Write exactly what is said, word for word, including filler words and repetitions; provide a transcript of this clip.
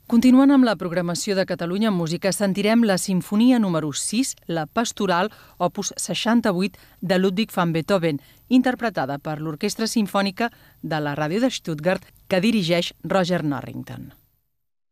Continuant amb la programació de Catalunya Música, sentirem la Simfonia número sis, la Pastoral, opus seixanta-vuit, de Ludwig van Beethoven, interpretada per l'Orquestra Simfònica de la Ràdio de Stuttgart, que dirigeix Roger Norrington.